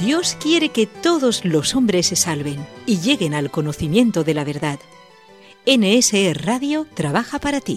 Dios quiere que todos los hombres se salven y lleguen al conocimiento de la verdad. NSE Radio trabaja para ti.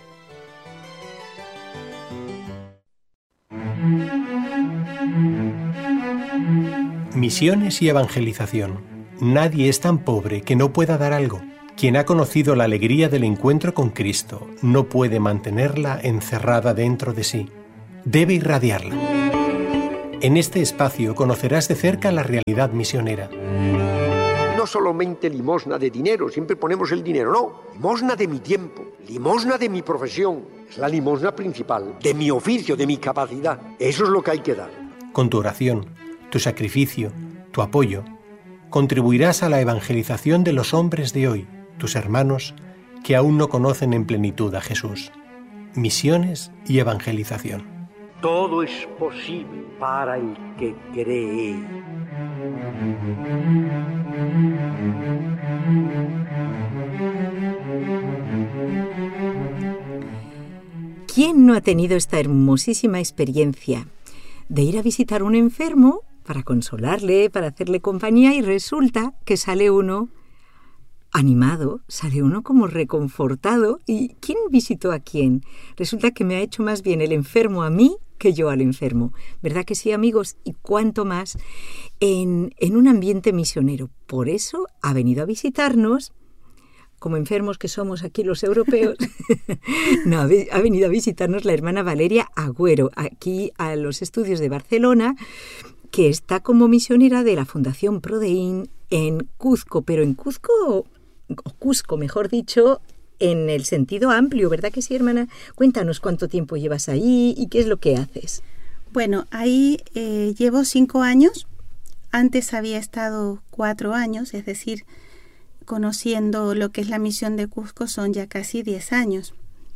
Misiones y evangelización. Nadie es tan pobre que no pueda dar algo. Quien ha conocido la alegría del encuentro con Cristo no puede mantenerla encerrada dentro de sí. Debe irradiarla. En este espacio conocerás de cerca la realidad misionera. No solamente limosna de dinero, siempre ponemos el dinero, no. Limosna de mi tiempo, limosna de mi profesión. Es la limosna principal, de mi oficio, de mi capacidad. Eso es lo que hay que dar. Con tu oración, tu sacrificio, tu apoyo, contribuirás a la evangelización de los hombres de hoy, tus hermanos, que aún no conocen en plenitud a Jesús. Misiones y evangelización. Todo es posible para el que cree. ¿Quién no ha tenido esta hermosísima experiencia de ir a visitar a un enfermo para consolarle, para hacerle compañía, y resulta que sale uno animado, sale uno como reconfortado? ¿Y quién visitó a quién? Resulta que me ha hecho más bien el enfermo a mí que yo al enfermo. ¿Verdad que sí, amigos? Y cuánto más en un ambiente misionero. Por eso ha venido a visitarnos, como enfermos que somos aquí los europeos, no, ha venido a visitarnos la hermana Valeria Agüero, aquí a los estudios de Barcelona, que está como misionera de la Fundación Prodeín en Cuzco, pero en Cuzco, o Cusco, mejor dicho, en el sentido amplio, ¿verdad que sí, hermana? Cuéntanos cuánto tiempo llevas ahí y qué es lo que haces. Bueno, ahí llevo 5 años. Antes había estado 4 años, es decir, conociendo lo que es la misión de Cusco son ya casi 10 años.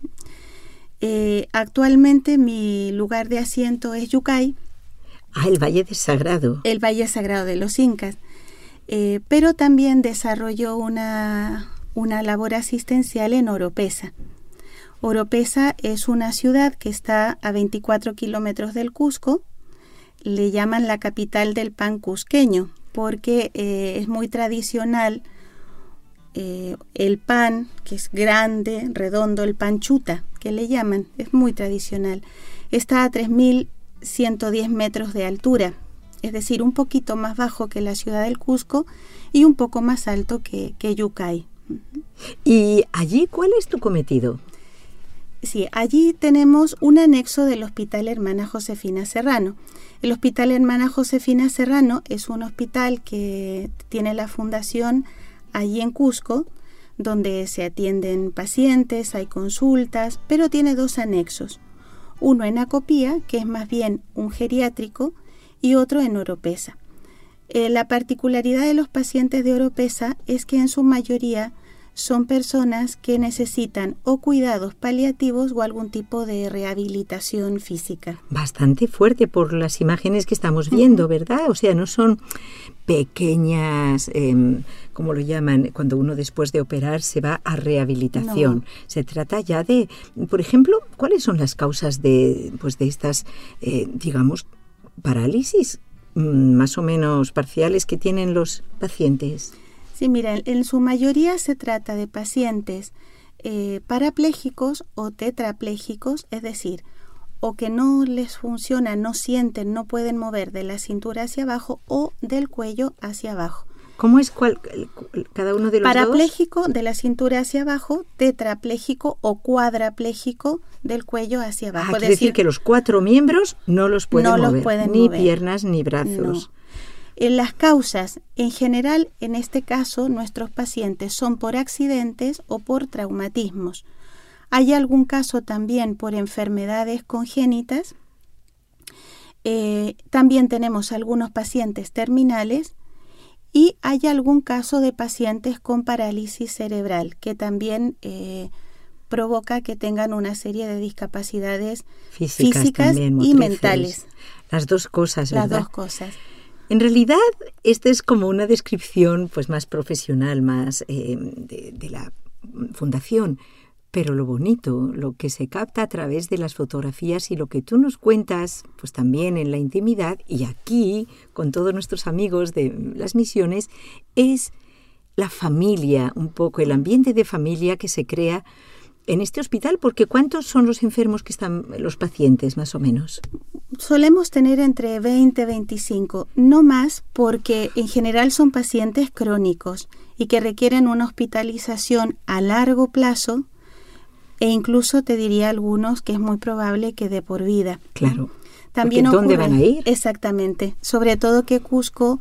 Actualmente mi lugar de asiento es Yucay. Ah, el Valle Sagrado. El Valle Sagrado de los Incas. Pero también desarrolló una labor asistencial en Oropesa. Oropesa es una ciudad que está a 24 kilómetros del Cusco. Le llaman la capital del pan cusqueño porque es muy tradicional el pan, que es grande, redondo, el pan chuta, que le llaman, es muy tradicional. Está a 3.110 metros de altura, es decir, un poquito más bajo que la ciudad del Cusco y un poco más alto que Yucay. ¿Y allí cuál es tu cometido? Sí, allí tenemos un anexo del Hospital Hermana Josefina Serrano. El Hospital Hermana Josefina Serrano es un hospital que tiene la fundación allí en Cusco, donde se atienden pacientes, hay consultas, pero tiene 2 anexos. Uno en Acopía, que es más bien un geriátrico, y otro en Oropesa. La particularidad de los pacientes de Oropesa es que en su mayoría son personas que necesitan o cuidados paliativos o algún tipo de rehabilitación física. Bastante fuerte por las imágenes que estamos viendo, ¿verdad? O sea, no son pequeñas, como lo llaman, cuando uno después de operar se va a rehabilitación. No. Se trata ya de, por ejemplo, ¿cuáles son las causas de estas, digamos, parálisis más o menos parciales que tienen los pacientes? Sí, mira, en su mayoría se trata de pacientes parapléjicos o tetraplégicos, es decir, o que no les funciona, no sienten, no pueden mover de la cintura hacia abajo o del cuello hacia abajo. ¿Cómo es cada uno de los parapléjico dos? De la cintura hacia abajo, tetrapléjico o cuadrapléjico del cuello hacia abajo. Es decir, que los 4 miembros no los pueden mover, los pueden ni mover. Piernas ni brazos. No. En las causas, en general, en este caso, nuestros pacientes son por accidentes o por traumatismos. Hay algún caso también por enfermedades congénitas. También tenemos algunos pacientes terminales y hay algún caso de pacientes con parálisis cerebral que también provoca que tengan una serie de discapacidades físicas y mentales. Las 2 cosas, ¿verdad? Las 2 cosas. En realidad, esta es como una descripción pues más profesional, más de la fundación. Pero lo bonito, lo que se capta a través de las fotografías y lo que tú nos cuentas, pues también en la intimidad y aquí con todos nuestros amigos de las misiones, es la familia, un poco el ambiente de familia que se crea en este hospital, porque ¿cuántos son los enfermos que están, los pacientes más o menos? Solemos tener entre 20 y 25, no más, porque en general son pacientes crónicos y que requieren una hospitalización a largo plazo e incluso te diría algunos que es muy probable que de por vida. Claro. También ¿dónde van a ir? Exactamente. Sobre todo que Cusco,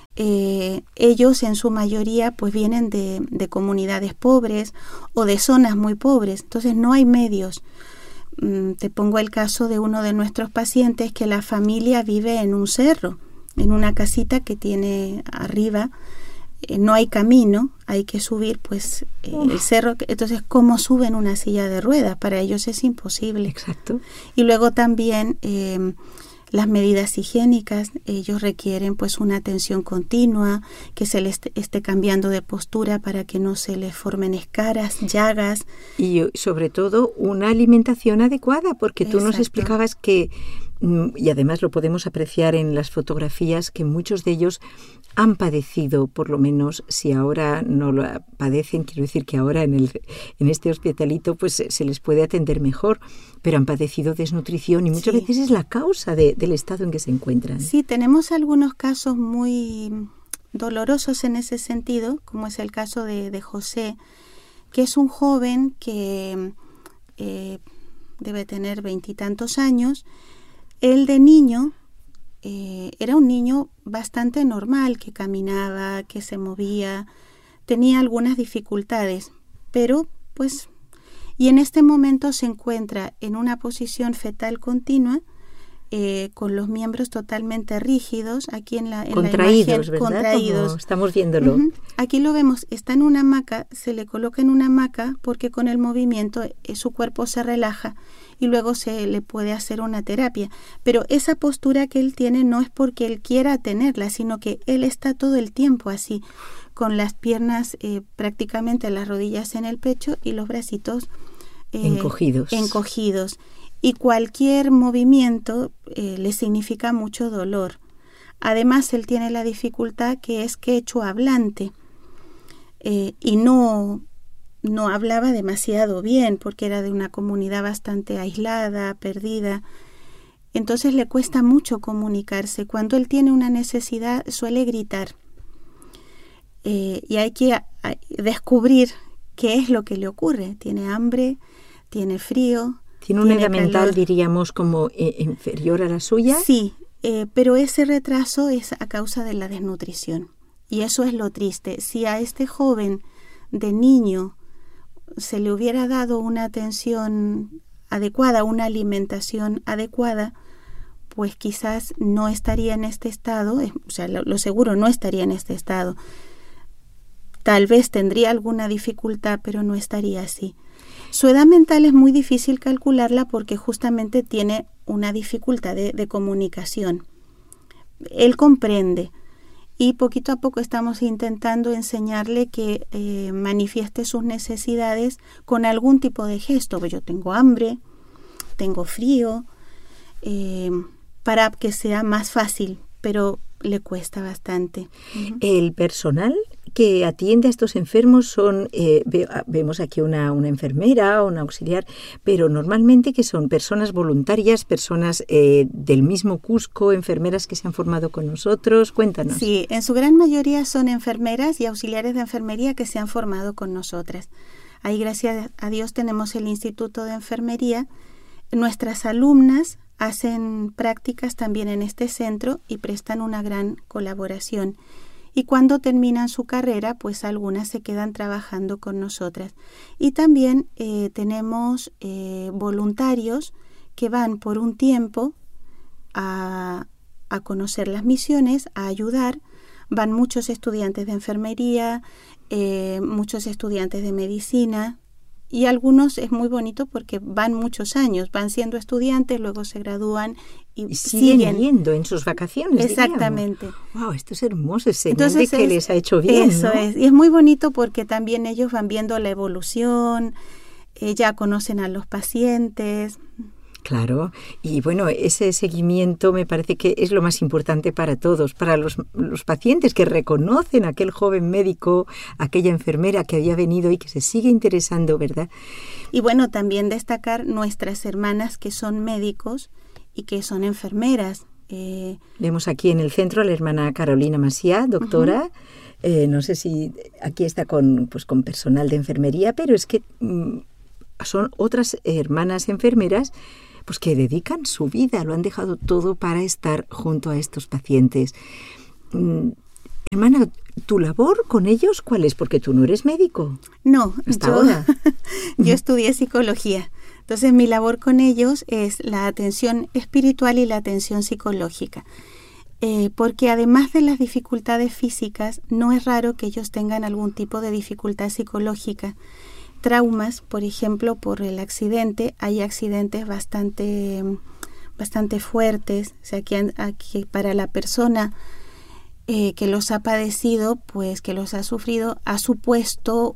ellos en su mayoría pues vienen de comunidades pobres o de zonas muy pobres. Entonces no hay medios. Te pongo el caso de uno de nuestros pacientes que la familia vive en un cerro, en una casita que tiene arriba. No hay camino, hay que subir pues el cerro. Entonces, ¿cómo suben una silla de ruedas? Para ellos es imposible. Exacto. Y luego también las medidas higiénicas, ellos requieren pues una atención continua, que se les esté cambiando de postura para que no se les formen escaras, llagas. Y sobre todo una alimentación adecuada, porque tú nos explicabas que, y además lo podemos apreciar en las fotografías, que muchos de ellos han padecido, por lo menos si ahora no lo padecen, quiero decir que ahora en este hospitalito pues se les puede atender mejor, pero han padecido desnutrición y muchas veces es la causa del estado en que se encuentran. Sí, tenemos algunos casos muy dolorosos en ese sentido, como es el caso de José, que es un joven que debe tener 20 y tantos años. Él de niño era un niño bastante normal, que caminaba, que se movía, tenía algunas dificultades, pero pues, y en este momento se encuentra en una posición fetal continua, con los miembros totalmente rígidos, aquí en la contraídos, imagen, ¿verdad? contraídos. Como estamos viéndolo. Aquí lo vemos, está en una hamaca, se le coloca en una hamaca porque con el movimiento su cuerpo se relaja y luego se le puede hacer una terapia. Pero esa postura que él tiene no es porque él quiera tenerla, sino que él está todo el tiempo así, con las piernas prácticamente las rodillas en el pecho y los bracitos encogidos. Y cualquier movimiento le significa mucho dolor. Además, él tiene la dificultad que es quechua hablante y no hablaba demasiado bien porque era de una comunidad bastante aislada, perdida. Entonces le cuesta mucho comunicarse. Cuando él tiene una necesidad suele gritar y hay que descubrir qué es lo que le ocurre. Tiene hambre, tiene frío. ¿Tiene una edad mental, diríamos, como inferior a la suya? Sí, pero ese retraso es a causa de la desnutrición. Y eso es lo triste. Si a este joven de niño se le hubiera dado una atención adecuada, una alimentación adecuada, pues quizás no estaría en este estado, o sea, lo seguro no estaría en este estado. Tal vez tendría alguna dificultad, pero no estaría así. Su edad mental es muy difícil calcularla porque justamente tiene una dificultad de comunicación. Él comprende y poquito a poco estamos intentando enseñarle que manifieste sus necesidades con algún tipo de gesto. Yo tengo hambre, tengo frío, para que sea más fácil, pero le cuesta bastante. El personal que atiende a estos enfermos son, vemos aquí una enfermera o una auxiliar, pero normalmente que son personas voluntarias, personas del mismo Cusco, enfermeras que se han formado con nosotros. Cuéntanos. Sí, en su gran mayoría son enfermeras y auxiliares de enfermería que se han formado con nosotras. Ahí, gracias a Dios, tenemos el Instituto de Enfermería. Nuestras alumnas hacen prácticas también en este centro y prestan una gran colaboración. Y cuando terminan su carrera, pues algunas se quedan trabajando con nosotras. Y también tenemos voluntarios que van por un tiempo a conocer las misiones, a ayudar. Van muchos estudiantes de enfermería, muchos estudiantes de medicina. Y algunos es muy bonito porque van muchos años, van siendo estudiantes, luego se gradúan y siguen yendo en sus vacaciones. Exactamente. Wow, esto es hermoso, es señal de que les ha hecho bien. Eso, ¿no? Y es muy bonito porque también ellos van viendo la evolución, ya conocen a los pacientes. Claro, y bueno, ese seguimiento me parece que es lo más importante para todos, para los pacientes que reconocen a aquel joven médico, aquella enfermera que había venido y que se sigue interesando, ¿verdad? Y bueno, también destacar nuestras hermanas que son médicos y que son enfermeras. Vemos aquí en el centro a la hermana Carolina Macià, doctora. No sé si aquí está con personal de enfermería, pero es que son otras hermanas enfermeras pues que dedican su vida, lo han dejado todo para estar junto a estos pacientes. Hermana, ¿tu labor con ellos cuál es? Porque tú no eres médico. No, ahora. Yo estudié psicología. Entonces mi labor con ellos es la atención espiritual y la atención psicológica. Porque además de las dificultades físicas, no es raro que ellos tengan algún tipo de dificultad psicológica. Traumas, por ejemplo, por el accidente, hay accidentes bastante fuertes, o sea, que para la persona que los ha padecido, pues que los ha sufrido, ha supuesto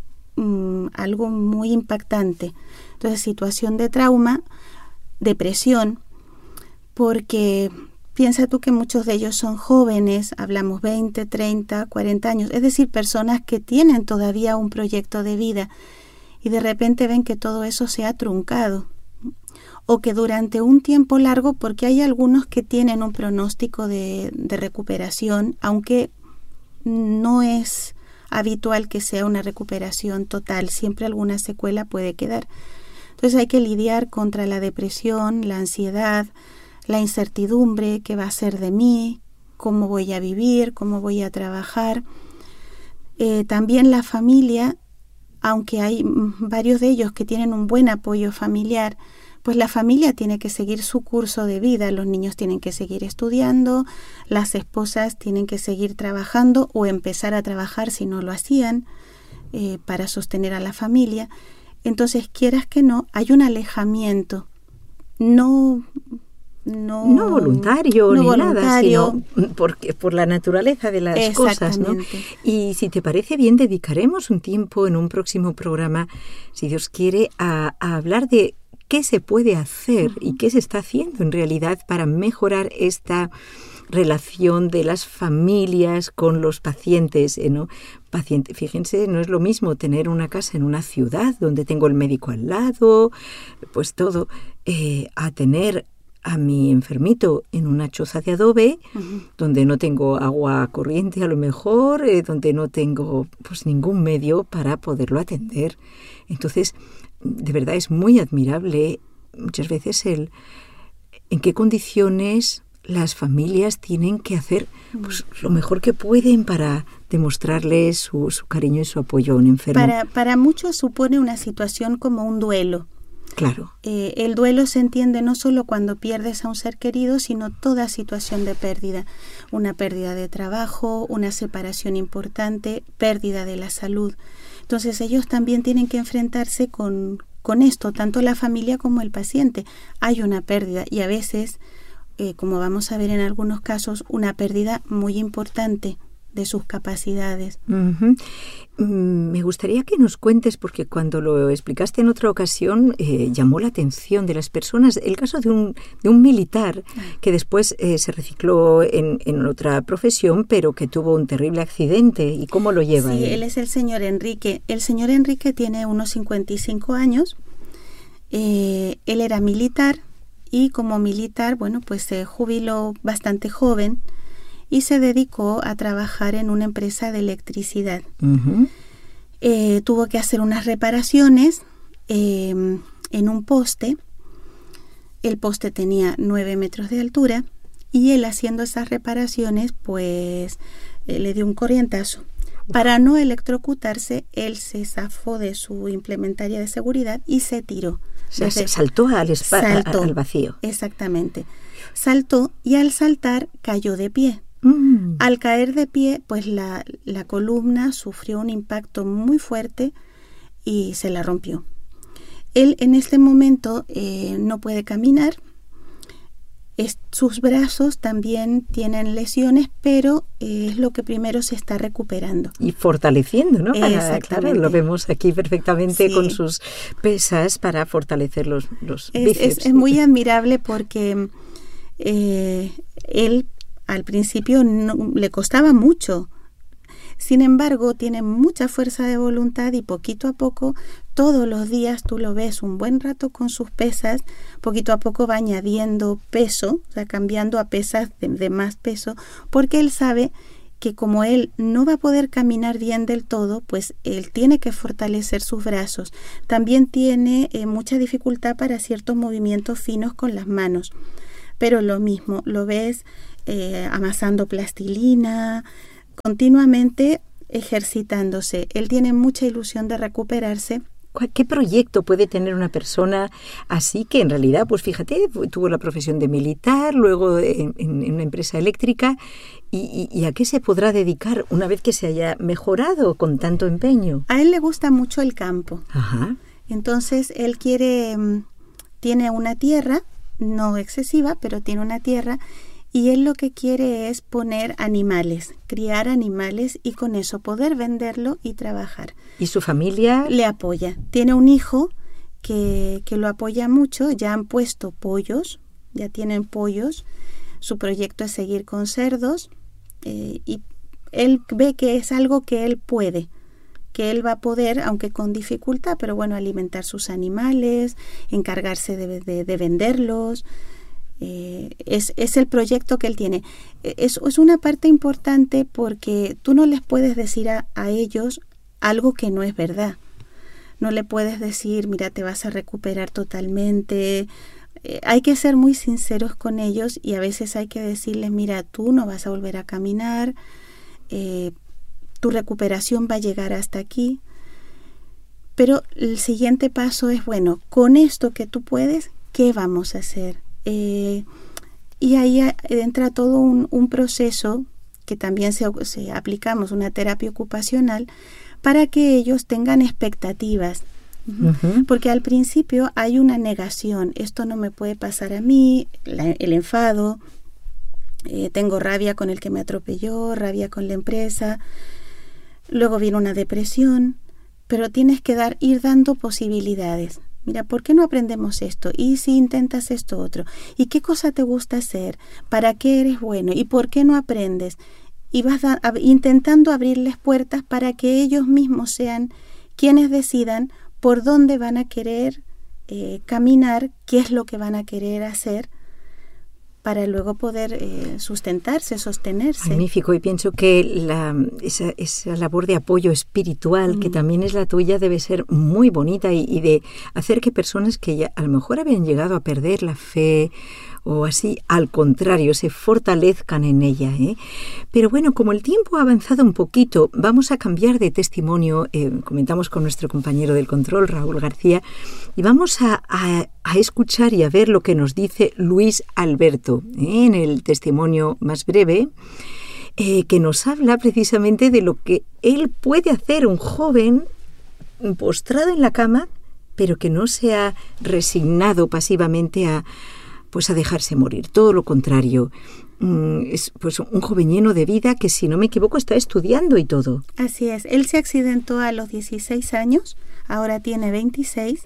algo muy impactante. Entonces, situación de trauma, depresión, porque piensa tú que muchos de ellos son jóvenes, hablamos 20, 30, 40 años, es decir, personas que tienen todavía un proyecto de vida y de repente ven que todo eso se ha truncado o que durante un tiempo largo, porque hay algunos que tienen un pronóstico de recuperación, aunque no es habitual que sea una recuperación total, siempre alguna secuela puede quedar. Entonces hay que lidiar contra la depresión, la ansiedad, la incertidumbre, qué va a ser de mí, cómo voy a vivir, cómo voy a trabajar. También la familia, aunque hay varios de ellos que tienen un buen apoyo familiar, pues la familia tiene que seguir su curso de vida, los niños tienen que seguir estudiando, las esposas tienen que seguir trabajando o empezar a trabajar si no lo hacían para sostener a la familia. Entonces, quieras que no, hay un alejamiento, no voluntario ni nada, sino por la naturaleza de las cosas, ¿no? Y si te parece bien, dedicaremos un tiempo en un próximo programa, si Dios quiere, a hablar de qué se puede hacer y qué se está haciendo en realidad para mejorar esta relación de las familias con los pacientes, ¿no? Fíjense, no es lo mismo tener una casa en una ciudad donde tengo el médico al lado, pues todo, a tener a mi enfermito en una choza de adobe, donde no tengo agua corriente a lo mejor, donde no tengo pues ningún medio para poderlo atender. Entonces, de verdad es muy admirable muchas veces en qué condiciones las familias tienen que hacer pues, lo mejor que pueden para demostrarles su cariño y su apoyo a un enfermo. Para muchos supone una situación como un duelo. Claro. El duelo se entiende no solo cuando pierdes a un ser querido, sino toda situación de pérdida. Una pérdida de trabajo, una separación importante, pérdida de la salud. Entonces ellos también tienen que enfrentarse con esto, tanto la familia como el paciente. Hay una pérdida y a veces, como vamos a ver en algunos casos, una pérdida muy importante de sus capacidades. Me gustaría que nos cuentes, porque cuando lo explicaste en otra ocasión llamó la atención de las personas el caso de un militar que después se recicló en otra profesión, pero que tuvo un terrible accidente. ¿Y cómo lo lleva él? Sí, él es el señor Enrique. El señor Enrique tiene unos 55 años. Él era militar y como militar, bueno, pues se jubiló bastante joven y se dedicó a trabajar en una empresa de electricidad. Tuvo que hacer unas reparaciones en un poste. El poste tenía 9 metros de altura y él haciendo esas reparaciones pues le dio un corrientazo. Para no electrocutarse, él se zafó de su implementaria de seguridad y se tiró. Entonces, saltó al vacío. Exactamente. Saltó y al saltar cayó de pie. Al caer de pie, pues la columna sufrió un impacto muy fuerte y se la rompió. Él en este momento no puede caminar, Sus brazos también tienen lesiones, pero es lo que primero se está recuperando. Y fortaleciendo, ¿no? Exactamente. Claro, lo vemos aquí perfectamente, sí, con sus pesas para fortalecer los bíceps. Es muy admirable porque él al principio le costaba mucho. Sin embargo, tiene mucha fuerza de voluntad y poquito a poco, todos los días tú lo ves un buen rato con sus pesas, poquito a poco va añadiendo peso, o sea, cambiando a pesas de más peso, porque él sabe que como él no va a poder caminar bien del todo, pues él tiene que fortalecer sus brazos. También tiene mucha dificultad para ciertos movimientos finos con las manos, pero lo mismo, lo ves amasando plastilina, continuamente ejercitándose. Él tiene mucha ilusión de recuperarse. ¿Qué proyecto puede tener una persona así que en realidad, pues fíjate, tuvo la profesión de militar, luego en una empresa eléctrica, y a qué se podrá dedicar una vez que se haya mejorado con tanto empeño? A él le gusta mucho el campo. Ajá. Entonces él tiene una tierra, no excesiva, pero tiene una tierra. Y él lo que quiere es poner animales, criar animales y con eso poder venderlo y trabajar. ¿Y su familia? Le apoya. Tiene un hijo que lo apoya mucho, ya han puesto pollos, ya tienen pollos. Su proyecto es seguir con cerdos y él ve que es algo que él puede, que él va a poder, aunque con dificultad, pero bueno, alimentar sus animales, encargarse de venderlos. Es el proyecto que él tiene. Es una parte importante porque tú no les puedes decir a ellos algo que no es verdad. No le puedes decir, mira, te vas a recuperar totalmente. Hay que ser muy sinceros con ellos y a veces hay que decirles, mira, tú no vas a volver a caminar, tu recuperación va a llegar hasta aquí. Pero el siguiente paso es, bueno, con esto que tú puedes, ¿qué vamos a hacer? Y ahí entra todo un proceso que también se aplicamos, una terapia ocupacional, para que ellos tengan expectativas. Uh-huh. Porque al principio hay una negación, esto no me puede pasar a mí, el enfado, tengo rabia con el que me atropelló, rabia con la empresa, luego viene una depresión, pero tienes que ir dando posibilidades. Mira, ¿por qué no aprendemos esto? ¿Y si intentas esto otro? ¿Y qué cosa te gusta hacer? ¿Para qué eres bueno? ¿Y por qué no aprendes? Y vas intentando abrirles puertas para que ellos mismos sean quienes decidan por dónde van a querer caminar, qué es lo que van a querer hacer, para luego poder sustentarse, sostenerse. Magnífico, y pienso que esa labor de apoyo espiritual, que también es la tuya, debe ser muy bonita y de hacer que personas que ya a lo mejor habían llegado a perder la fe o así, al contrario, se fortalezcan en ella, ¿eh? Pero bueno, como el tiempo ha avanzado un poquito, vamos a cambiar de testimonio, comentamos con nuestro compañero del control, Raúl García, y vamos a escuchar y a ver lo que nos dice Luis Alberto, en el testimonio más breve, que nos habla precisamente de lo que él puede hacer, un joven postrado en la cama, pero que no se ha resignado pasivamente a dejarse morir. Todo lo contrario. Es pues un joven lleno de vida que, si no me equivoco, está estudiando y todo. Así es. Él se accidentó a los 16 años, ahora tiene 26,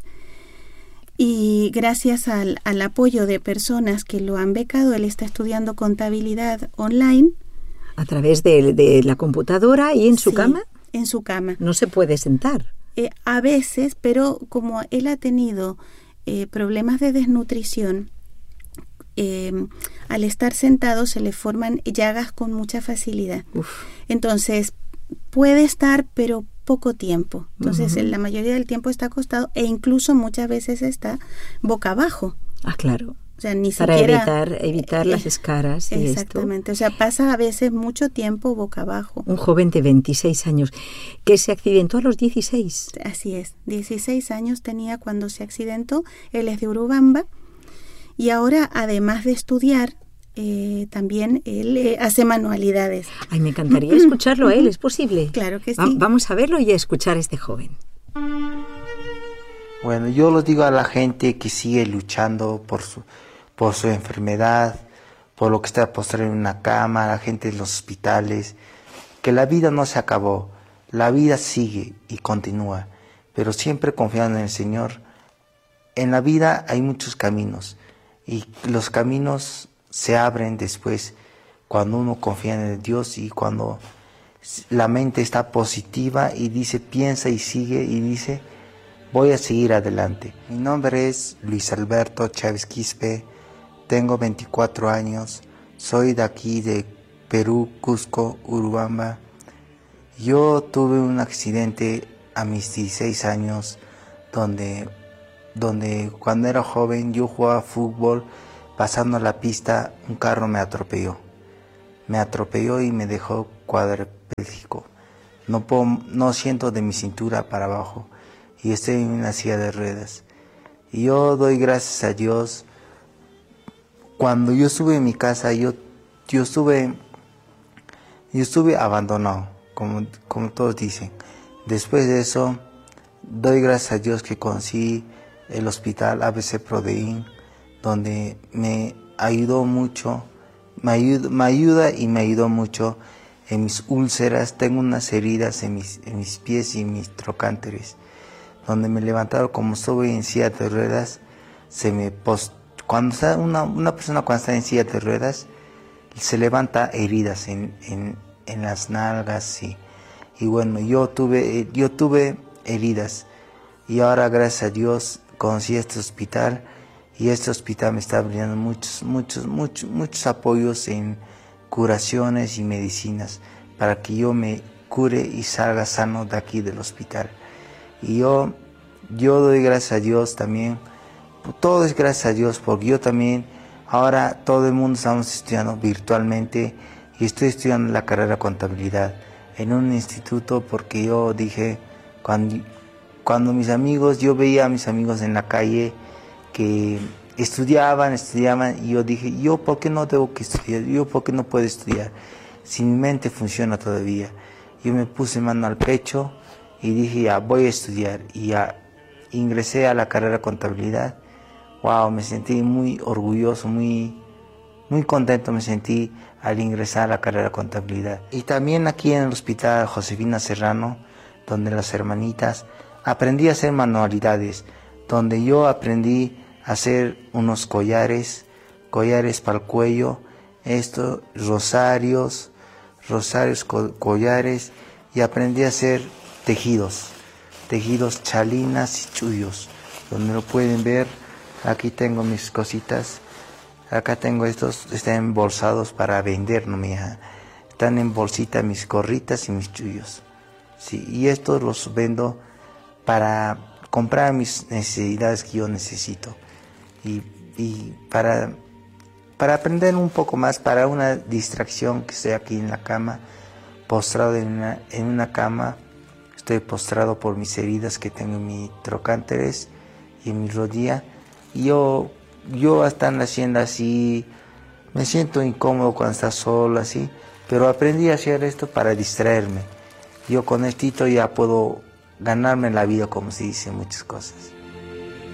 y gracias al apoyo de personas que lo han becado, él está estudiando contabilidad online. ¿A través de la computadora y en su cama? En su cama. ¿No se puede sentar? A veces, pero como él ha tenido problemas de desnutrición, al estar sentado se le forman llagas con mucha facilidad. Uf. Entonces puede estar, pero poco tiempo. Entonces la mayoría del tiempo está acostado e incluso muchas veces está boca abajo. Ah, claro. O sea, ni para siquiera evitar las escaras. Y exactamente. Esto. O sea, pasa a veces mucho tiempo boca abajo. Un joven de 26 años que se accidentó a los 16. Así es. 16 años tenía cuando se accidentó. Él es de Urubamba. Y ahora, además de estudiar, también él hace manualidades. Ay, me encantaría escucharlo a él, ¿es posible? Claro que sí. Vamos a verlo y a escuchar a este joven. Bueno, yo les digo a la gente que sigue luchando por por su enfermedad, por lo que está postrado en una cama, la gente en los hospitales, que la vida no se acabó, la vida sigue y continúa, pero siempre confiando en el Señor. En la vida hay muchos caminos y los caminos se abren después cuando uno confía en Dios y cuando la mente está positiva y dice, piensa y sigue y dice, voy a seguir adelante. Mi nombre es Luis Alberto Chávez Quispe, tengo 24 años, soy de aquí de Perú, Cusco, Urubamba. Yo tuve un accidente a mis 16 años donde cuando era joven yo jugaba fútbol, pasando la pista un carro me atropelló y me dejó cuadripléjico. No siento de mi cintura para abajo y estoy en una silla de ruedas. Y yo doy gracias a Dios. Cuando yo estuve en mi casa, yo estuve abandonado, como todos dicen. Después de eso, doy gracias a Dios que conocí el hospital ABC Prodeín, donde me ayudó mucho, me ayudó mucho en mis úlceras. Tengo unas heridas en mis pies y en mis trocánteres, donde me levantaron. Como estuve en silla de ruedas, cuando está una persona cuando está en silla de ruedas, se levanta heridas en las nalgas y bueno, yo tuve heridas y ahora gracias a Dios conocí este hospital y este hospital me está brindando muchos apoyos en curaciones y medicinas para que yo me cure y salga sano de aquí del hospital. Y yo doy gracias a Dios también, todo es gracias a Dios, porque yo también, ahora todo el mundo estamos estudiando virtualmente y estoy estudiando la carrera de contabilidad en un instituto, porque yo dije, cuando yo veía a mis amigos en la calle que estudiaban y yo dije, yo por qué no tengo que estudiar, yo por qué no puedo estudiar, si mi mente funciona todavía. Yo me puse mano al pecho y dije, ya voy a estudiar, y ya ingresé a la carrera de contabilidad. Wow, me sentí muy orgulloso, muy contento me sentí al ingresar a la carrera de contabilidad. Y también aquí en el hospital Josefina Serrano, donde las hermanitas, aprendí a hacer manualidades, donde yo aprendí a hacer unos collares para el cuello, rosarios, collares, y aprendí a hacer tejidos, chalinas y chullos, donde lo pueden ver. Aquí tengo mis cositas, acá tengo estos, están embolsados para vender, no mi hija. Están en bolsita mis gorritas y mis chullos. Sí, y estos los vendo para comprar mis necesidades que yo necesito. Y para aprender un poco más, para una distracción, que estoy aquí en la cama, postrado en una cama. Estoy postrado por mis heridas que tengo en mis trocánteres y en mi rodilla. Y yo estando haciendo así, me siento incómodo cuando está solo así, pero aprendí a hacer esto para distraerme. Yo con esto ya puedo ganarme la vida, como se dice, muchas cosas.